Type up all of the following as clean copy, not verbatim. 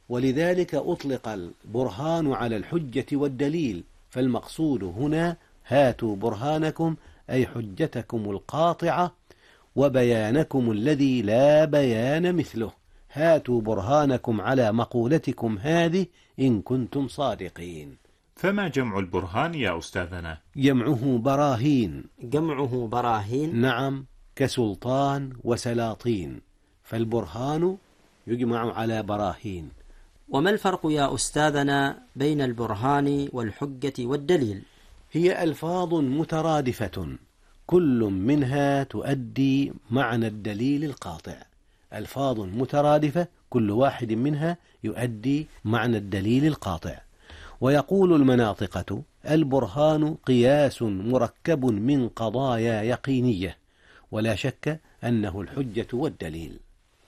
ولذلك أطلق البرهان على الحجة والدليل، فالمقصود هنا هاتوا برهانكم أي حجتكم القاطعة وبيانكم الذي لا بيان مثله. هاتوا برهانكم على مقولتكم هذه إن كنتم صادقين. فما جمع البرهان يا أستاذنا؟ جمعه براهين. جمعه براهين؟ نعم، كسلطان وسلاطين، فالبرهان يجمع على براهين. وما الفرق يا أستاذنا بين البرهان والحجة والدليل؟ هي ألفاظ مترادفة كل منها تؤدي معنى الدليل القاطع. ألفاظ مترادفة كل واحد منها يؤدي معنى الدليل القاطع. ويقول المناطقة: البرهان قياس مركب من قضايا يقينية، ولا شك أنه الحجة والدليل.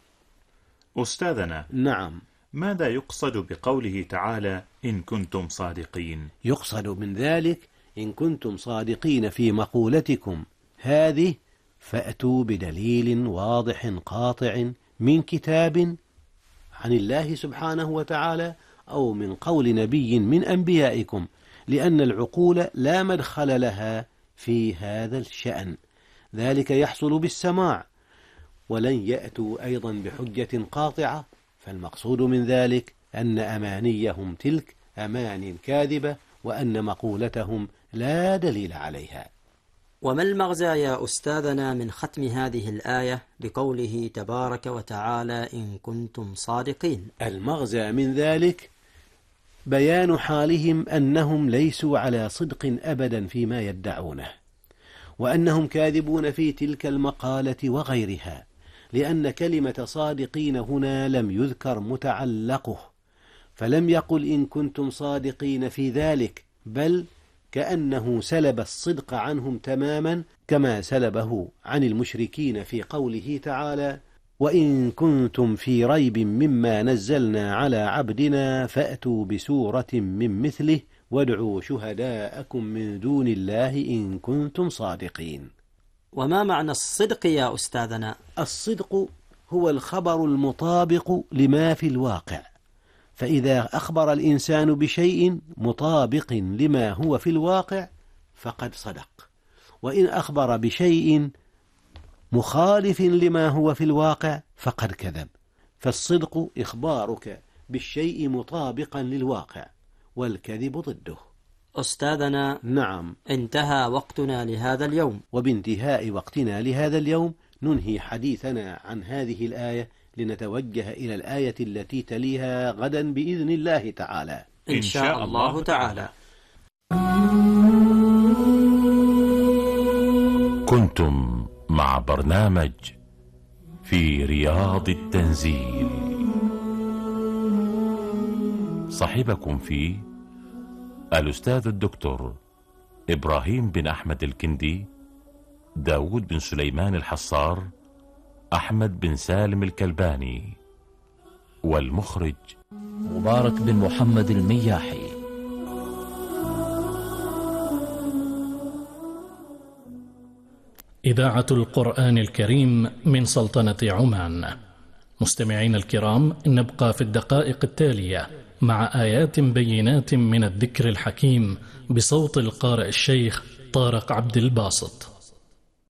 أستاذنا، نعم، ماذا يقصد بقوله تعالى إن كنتم صادقين؟ يقصد من ذلك إن كنتم صادقين في مقولتكم هذه فأتوا بدليل واضح قاطع من كتاب عن الله سبحانه وتعالى أو من قول نبي من أنبيائكم، لأن العقول لا مدخل لها في هذا الشأن، ذلك يحصل بالسماع، ولن يأتوا أيضا بحجة قاطعة، فالمقصود من ذلك أن أمانيهم تلك أمان كاذبة، وأن مقولتهم لا دليل عليها. وما المغزى يا أستاذنا من ختم هذه الآية بقوله تبارك وتعالى إن كنتم صادقين؟ المغزى من ذلك بيان حالهم أنهم ليسوا على صدق أبدا فيما يدعونه، وأنهم كاذبون في تلك المقالة وغيرها، لأن كلمة صادقين هنا لم يذكر متعلقه، فلم يقل إن كنتم صادقين في ذلك، بل كأنه سلب الصدق عنهم تماما، كما سلبه عن المشركين في قوله تعالى: وإن كنتم في ريب مما نزلنا على عبدنا فأتوا بسورة من مثله وادعوا شهداءكم من دون الله إن كنتم صادقين. وما معنى الصدق يا أستاذنا؟ الصدق هو الخبر المطابق لما في الواقع، فإذا أخبر الإنسان بشيء مطابق لما هو في الواقع فقد صدق، وإن أخبر بشيء مخالف لما هو في الواقع فقد كذب. فالصدق إخبارك بالشيء مطابقا للواقع، والكذب ضده. أستاذنا، نعم، انتهى وقتنا لهذا اليوم، وبانتهاء وقتنا لهذا اليوم ننهي حديثنا عن هذه الآية لنتوجه إلى الآية التي تليها غدا بإذن الله تعالى إن شاء الله تعالى. كنتم مع برنامج في رياض التنزيل، صاحبكم فيه الأستاذ الدكتور إبراهيم بن أحمد الكندي، داود بن سليمان الحصار، أحمد بن سالم الكلباني، والمخرج مبارك بن محمد المياحي. إذاعة القرآن الكريم من سلطنة عمان. مستمعين الكرام، نبقى في الدقائق التالية مع آيات بينات من الذكر الحكيم بصوت القارئ الشيخ طارق عبد الباسط.